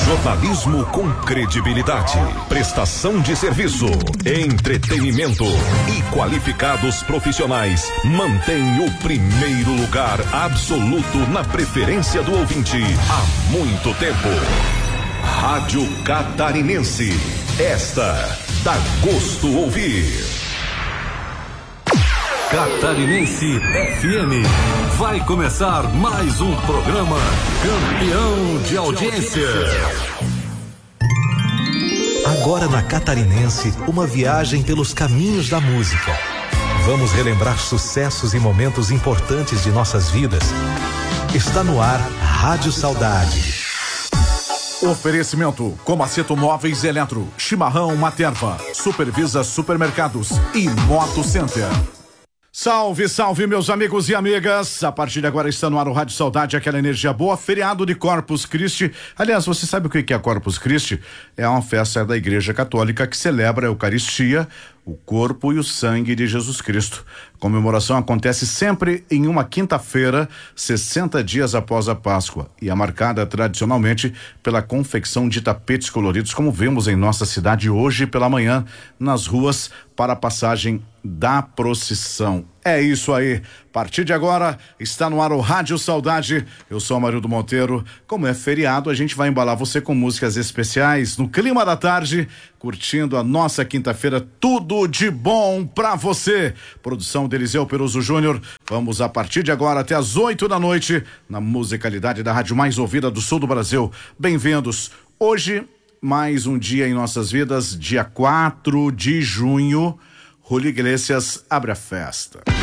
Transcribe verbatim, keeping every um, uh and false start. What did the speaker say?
Jornalismo com credibilidade, prestação de serviço, entretenimento e qualificados profissionais mantém o primeiro lugar absoluto na preferência do ouvinte há muito tempo. Rádio Catarinense, esta dá gosto ouvir. Catarinense F M. Vai começar mais um programa campeão de audiência. Agora na Catarinense, uma viagem pelos caminhos da música. Vamos relembrar sucessos e momentos importantes de nossas vidas. Está no ar Rádio Saudade. Oferecimento: Comaceto Móveis e Eletro, Chimarrão Materva, Supervisa Supermercados e Moto Center. Salve, salve, meus amigos e amigas. A partir de agora está no ar o Rádio Saudade, aquela energia boa, feriado de Corpus Christi. Aliás, você sabe o que é Corpus Christi? É uma festa da Igreja Católica que celebra a Eucaristia, o corpo e o sangue de Jesus Cristo. A comemoração acontece sempre em uma quinta-feira, sessenta dias após a Páscoa, e é marcada tradicionalmente pela confecção de tapetes coloridos, como vemos em nossa cidade hoje pela manhã, nas ruas, para a passagem da procissão. É isso aí. A partir de agora, está no ar o Rádio Saudade. Eu sou Amarildo Monteiro. Como é feriado, a gente vai embalar você com músicas especiais no clima da tarde, curtindo a nossa quinta-feira. Tudo de bom pra você. Produção de Eliseu Peruso Júnior. Vamos a partir de agora até as oito da noite na musicalidade da rádio mais ouvida do sul do Brasil. Bem-vindos. Hoje, mais um dia em nossas vidas, dia quatro de junho. Julio Iglesias abre a festa.